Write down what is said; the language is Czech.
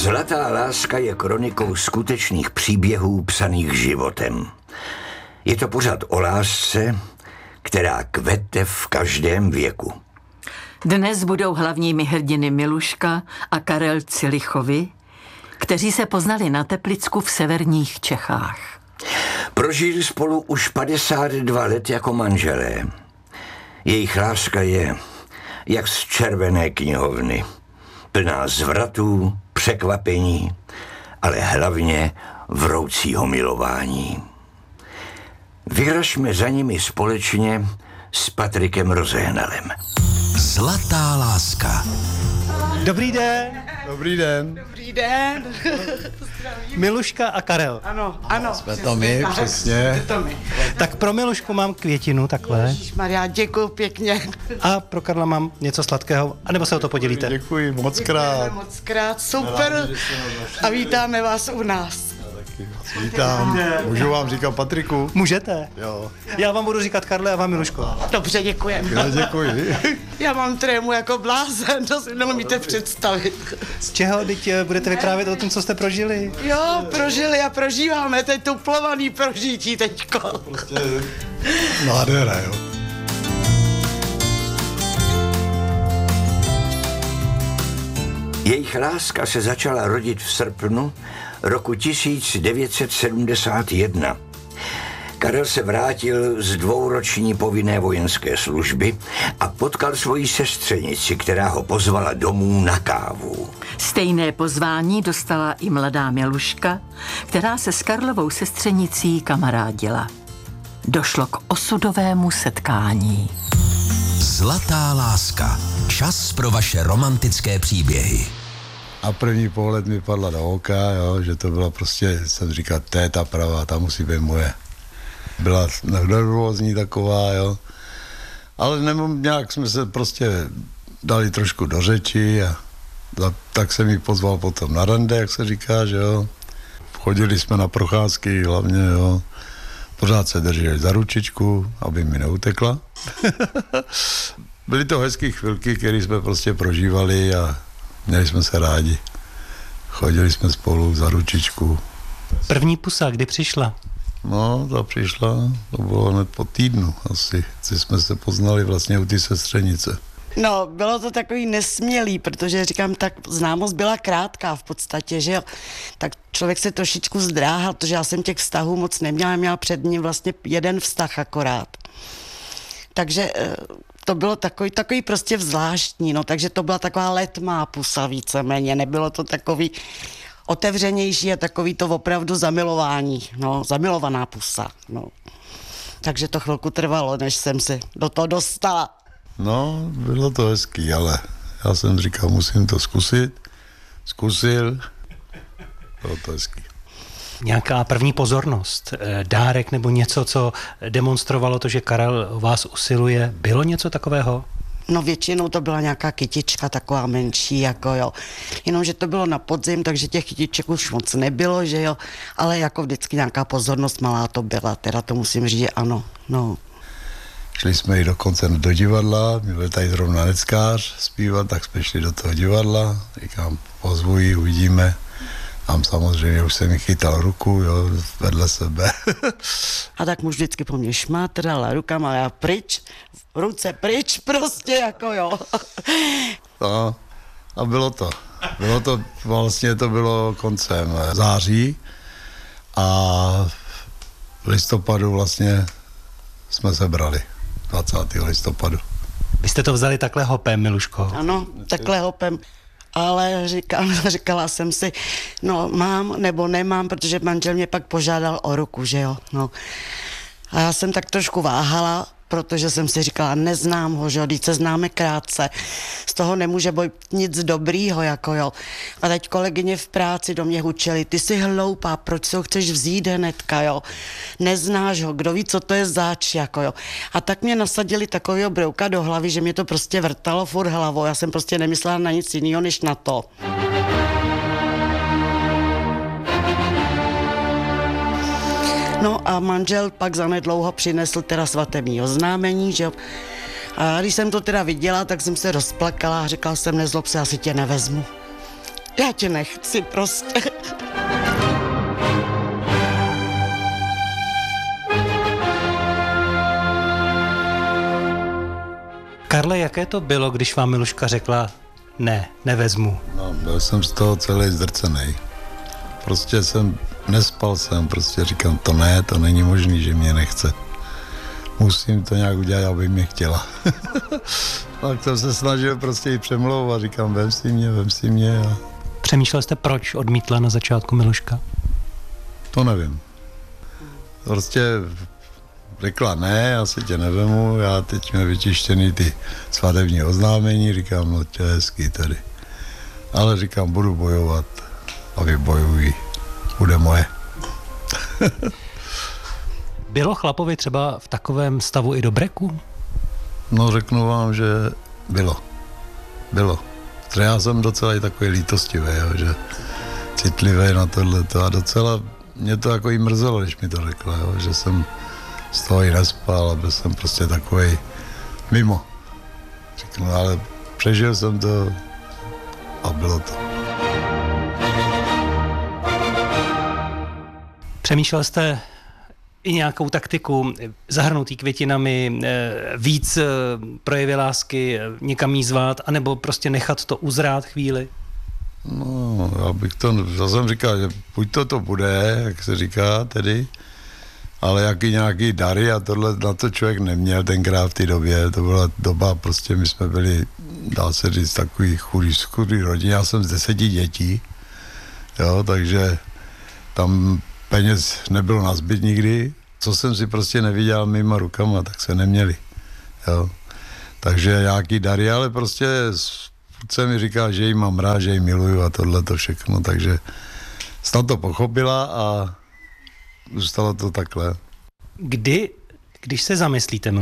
Zlatá láska je kronikou skutečných příběhů psaných životem. Je to pořad o lásce, která kvete v každém věku. Dnes budou hlavními hrdiny Miluška a Karel Cilichovi, kteří se poznali na Teplicku v severních Čechách. Prožili spolu už 52 let jako manželé. Jejich láska je jak z červené knihovny, plná zvratů, překvapení, ale hlavně vroucího milování. Vyražme za nimi společně s Patrikem Rozehnalem. Zlatá láska. Dobrý den. Dobrý den. Dobrý den. Miluška a Karel. Ano. Jsme to my, přesně. To my. Tak pro Milušku mám květinu, takhle. Maria, děkuju pěkně. A pro Karla mám něco sladkého, anebo se o to podělíte. Děkuji moc Děkujeme krát. moc krát, super. A vítáme vás u nás. Vítám. Můžu vám říkat Patriku? Můžete. Jo. Já vám budu říkat Karle a vám Miluško. Dobře, děkujeme. Já děkuji. Já mám trému jako blázen, to si neumíte představit. Z čeho teď budete vyprávět o tom, co jste prožili? Jo, prožili a prožíváme, teď tuplovaný prožití teďko. Nádhera, jo. Jejich láska se začala rodit v srpnu roku 1971. Karel se vrátil z dvouroční povinné vojenské služby a potkal svoji sestřenici, která ho pozvala domů na kávu. Stejné pozvání dostala i mladá Miluška, která se s Karlovou sestřenicí kamarádila. Došlo k osudovému setkání. Zlatá láska. Čas pro vaše romantické příběhy. A první pohled mi padla do oka, jo, že to byla prostě, jsem říkal, to je ta pravá, ta musí být moje. Byla nervózní taková, jo. Ale nějak jsme se prostě dali trošku do řeči a tak jsem ji pozval potom na rande, jak se říká, že jo. Chodili jsme na procházky hlavně, jo. Pořád se drželi za ručičku, aby mi neutekla. Byly to hezké chvilky, které jsme prostě prožívali a měli jsme se rádi. Chodili jsme spolu za ručičku. První pusa, kdy přišla? No, ta přišla, to bylo hned po týdnu asi. Jsme se poznali vlastně u té sestřenice. No, bylo to takový nesmělý, protože říkám, tak známost byla krátká v podstatě, že jo. Tak člověk se trošičku zdráhal, protože já jsem těch vztahů moc neměla, měla před ním vlastně jeden vztah akorát. Takže to bylo takový prostě zvláštní, no, takže to byla taková letmá pusa víceméně, nebylo to takový otevřenější a takový to opravdu zamilování, no, zamilovaná pusa, no. Takže to chvilku trvalo, než jsem se do toho dostala. No, bylo to hezký, ale já jsem říkal, musím to zkusit. Zkusil. Bylo to hezký. Nějaká první pozornost, dárek nebo něco, co demonstrovalo to, že Karel vás usiluje. Bylo něco takového? No většinou to byla nějaká kytička, taková menší, jako jo. Jenomže to bylo na podzim, takže těch kytiček už moc nebylo, že jo. Ale jako vždycky nějaká pozornost malá to byla, teda to musím říct, že ano, no. Šli jsme i dokonce do divadla, byl tady zrovna Neckář zpívat, tak jsme šli do toho divadla. Říkám, pozvu ji, uvidíme. Tam samozřejmě už jsem mi chytal ruku, jo, vedle sebe. A tak muž vždycky po mně šmátrala rukama a já pryč, ruce pryč prostě, jako jo. No, a bylo to vlastně to bylo koncem září a v listopadu vlastně jsme se brali, 20. listopadu. Vy jste to vzali takhle hopem, Miluško? Ano, takhle hopem. Ale říkala jsem si, no mám nebo nemám, protože manžel mě pak požádal o ruku, že jo, no. A já jsem tak trošku váhala, protože jsem si říkala, neznám ho, že jo, teď se známe krátce, z toho nemůže být nic dobrýho, jako jo. A teď kolegyně v práci do mě hučeli, ty jsi hloupá, proč se ho chceš vzít hnedka, jo, neznáš ho, kdo ví, co to je zač, jako jo. A tak mě nasadili takovýho brouka do hlavy, že mě to prostě vrtalo furt hlavou, já jsem prostě nemyslela na nic jiného, než na to. No a manžel pak zanedlouho přinesl teda svatební oznámení, že jo. A když jsem to teda viděla, tak jsem se rozplakala a říkala jsem, nezlob se, já si tě nevezmu. já tě nechci prostě. Karle, jaké to bylo, když vám Miluška řekla ne, nevezmu? No, byl jsem z toho celý zdrcenej. Prostě nespal jsem, prostě říkám, to není možný, že mě nechce. Musím to nějak udělat, aby mě chtěla. Tak jsem se snažil prostě ji přemlouvat, říkám, vem si mě. A... Přemýšlel jste, proč odmítla na začátku Miluška? To nevím. Prostě řekla ne, já si tě nevemu, já teď mě vytištěný ty svatební oznámení, říkám, no to je hezký tady. Ale říkám, budu bojovat a vybojuji, bude moje. Bylo chlapovi třeba v takovém stavu i do breku? No řeknu vám, že bylo. Já jsem docela i takový lítostivý, jo, že citlivý na tohleto a docela mě to jako i mrzelo, když mi to řekla, jo, že jsem z toho i nespal a byl jsem prostě takovej mimo. Řeknu, ale přežil jsem to a bylo to. Přemýšlel jste i nějakou taktiku, zahrnutý květinami, víc projevy lásky, někam jí zvát, anebo prostě nechat to uzrát chvíli? No, já jsem říkal, že buď to bude, jak se říká tedy, ale jaký nějaký dary a tohle na to člověk neměl tenkrát v té době. To byla doba, prostě my jsme byli, dá se říct, takový chudý rodině. Já jsem z 10 dětí, jo, takže tam peněz nebylo na zbyt nikdy. Co jsem si prostě neviděl mýma rukama, tak se neměli, jo. Takže nějaký dary, ale prostě se mi říká, že jí mám rád, že jí miluju a tohle to všechno, takže snad to pochopila a zůstalo to takhle. Když se zamyslíte,